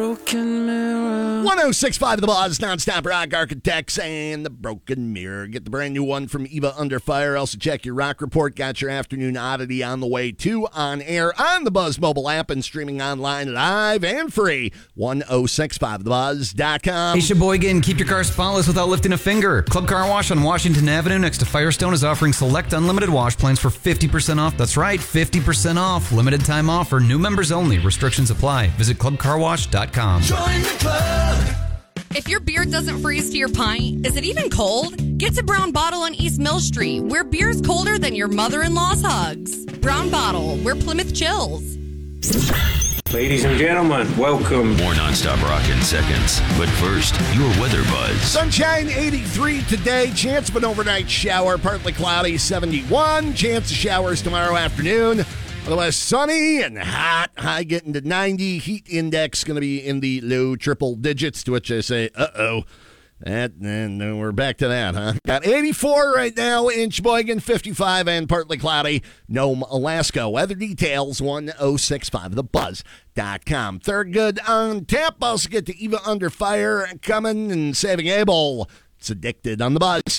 broken mirror. 106.5 The Buzz, nonstop rock architects, and the Broken Mirror. Get the brand new one from Eva Under Fire. Also check your rock report. Got your afternoon oddity on the way too. On air on the Buzz mobile app and streaming online live and free. 1065thebuzz.com. Hey, Sheboygan, keep your car spotless without lifting a finger. Club Car Wash on Washington Avenue next to Firestone is offering select unlimited wash plans for 50% off. That's right, 50% off. Limited time offer. New members only. Restrictions apply. Visit clubcarwash.com. Join the club. If your beer doesn't freeze to your pint, is it even cold? Get to Brown Bottle on East Mill Street, where beer's colder than your mother-in-law's hugs. Brown Bottle, where Plymouth chills. Ladies and gentlemen, welcome. More nonstop rock in seconds. But first, your weather buzz. Sunshine 83 today. Chance of an overnight shower. Partly cloudy 71. Chance of showers tomorrow afternoon. Otherwise sunny and hot. High getting to 90. Heat index going to be in the low triple digits, to which I say, uh-oh. And we're back to that, huh? Got 84 right now in Sheboygan, 55 and partly cloudy. Nome, Alaska. Weather details, 1065thebuzz.com. Thurgood on tap. Also get to Eva Under Fire coming and Saving Abel. It's Addicted on the Buzz.